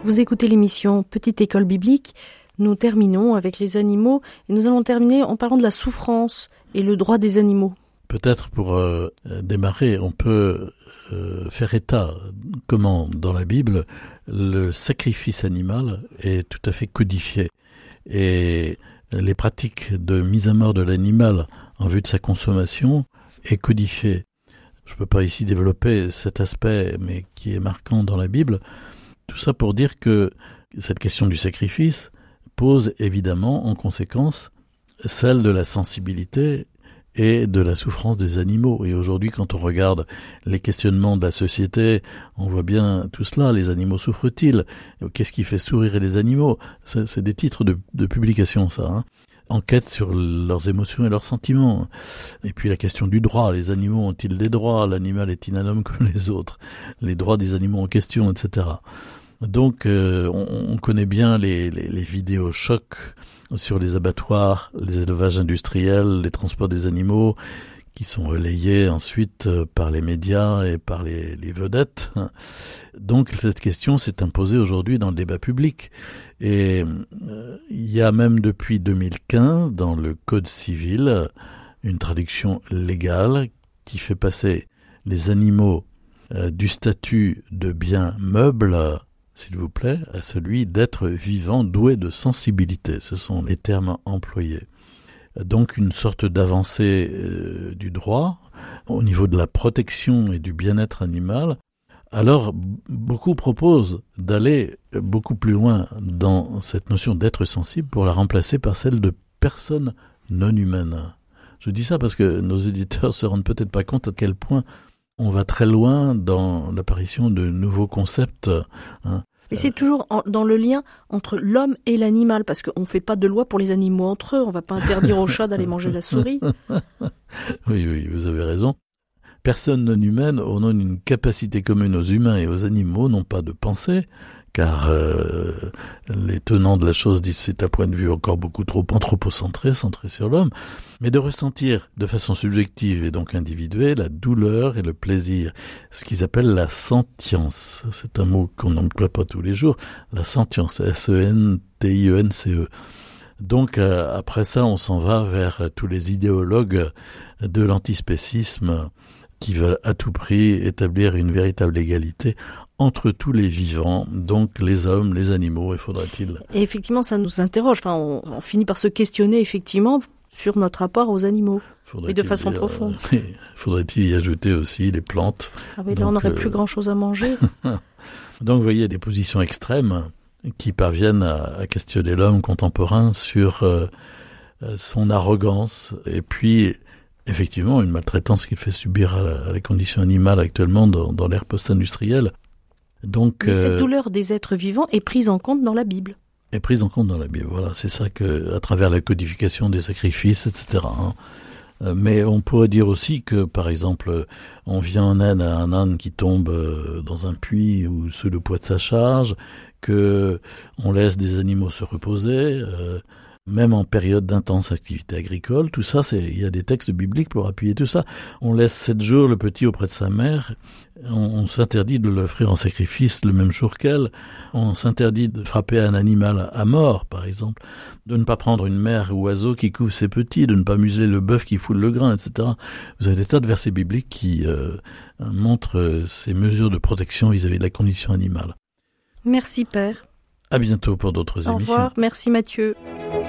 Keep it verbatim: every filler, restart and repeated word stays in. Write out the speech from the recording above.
Vous écoutez l'émission Petite École Biblique. Nous terminons avec les animaux et nous allons terminer en parlant de la souffrance et le droit des animaux. Peut-être pour euh, démarrer, on peut euh, faire état comment dans la Bible le sacrifice animal est tout à fait codifié et les pratiques de mise à mort de l'animal en vue de sa consommation est codifié. Je ne peux pas ici développer cet aspect, mais qui est marquant dans la Bible. Tout ça pour dire que cette question du sacrifice pose évidemment en conséquence celle de la sensibilité et de la souffrance des animaux. Et aujourd'hui, quand on regarde les questionnements de la société, on voit bien tout cela. Les animaux souffrent-ils ? Qu'est-ce qui fait sourire les animaux ? c'est, c'est des titres de, de publication, ça. Hein. Enquête sur leurs émotions et leurs sentiments. Et puis la question du droit. Les animaux ont-ils des droits ? L'animal est-il un homme comme les autres ? Les droits des animaux en question, et cetera. Donc, euh, on, on connaît bien les, les, les vidéos chocs sur les abattoirs, les élevages industriels, les transports des animaux, qui sont relayés ensuite par les médias et par les, les vedettes. Donc, cette question s'est imposée aujourd'hui dans le débat public. Et euh, il y a même depuis deux mille quinze, dans le Code civil, une traduction légale qui fait passer les animaux euh, du statut de biens meubles, s'il vous plaît, à celui d'être vivant doué de sensibilité. Ce sont les termes employés. Donc une sorte d'avancée euh, du droit au niveau de la protection et du bien-être animal. Alors, beaucoup proposent d'aller beaucoup plus loin dans cette notion d'être sensible pour la remplacer par celle de personne non humaine. Je dis ça parce que nos éditeurs se rendent peut-être pas compte à quel point on va très loin dans l'apparition de nouveaux concepts. Hein. Et c'est toujours en, dans le lien entre l'homme et l'animal, parce qu'on ne fait pas de loi pour les animaux entre eux. On ne va pas interdire au chat d'aller manger la souris. Oui, oui, vous avez raison. Personne non humaine, on a une capacité commune aux humains et aux animaux, non pas de penser, car euh, les tenants de la chose disent c'est un point de vue encore beaucoup trop anthropocentré, centré sur l'homme, mais de ressentir de façon subjective et donc individuelle la douleur et le plaisir, ce qu'ils appellent la sentience. C'est un mot qu'on n'emploie pas tous les jours, la sentience, S E N T I E N C E. Donc euh, après ça, on s'en va vers tous les idéologues de l'antispécisme qui veulent à tout prix établir une véritable égalité entre tous les vivants, donc les hommes, les animaux, et faudra-t-il... Et effectivement, ça nous interroge. Enfin, on, on finit par se questionner, effectivement, sur notre rapport aux animaux, mais de façon dire, profonde. Euh, faudrait-il y ajouter aussi les plantes. Ah oui, là, on n'aurait euh... plus grand-chose à manger. Donc, vous voyez, des positions extrêmes qui parviennent à, à questionner l'homme contemporain sur euh, son arrogance, et puis... effectivement, une maltraitance qu'il fait subir à la, à la condition animale actuellement dans, dans l'ère post-industrielle. Donc, Mais cette euh, douleur des êtres vivants est prise en compte dans la Bible. Est prise en compte dans la Bible, voilà. C'est ça que, à travers la codification des sacrifices, et cetera. Hein. Mais on pourrait dire aussi que, par exemple, on vient en aide à un âne qui tombe dans un puits ou sous le poids de sa charge, que on laisse des animaux se reposer, euh, même en période d'intense activité agricole, tout ça, c'est, il y a des textes bibliques pour appuyer tout ça. On laisse sept jours le petit auprès de sa mère, on, on s'interdit de l'offrir en sacrifice le même jour qu'elle, on s'interdit de frapper un animal à mort, par exemple, de ne pas prendre une mère ou oiseau qui couvre ses petits, de ne pas museler le bœuf qui foule le grain, et cetera. Vous avez des tas de versets bibliques qui euh, montrent ces mesures de protection vis-à-vis de la condition animale. Merci Père. À bientôt pour d'autres Au émissions. Au revoir, merci Mathieu.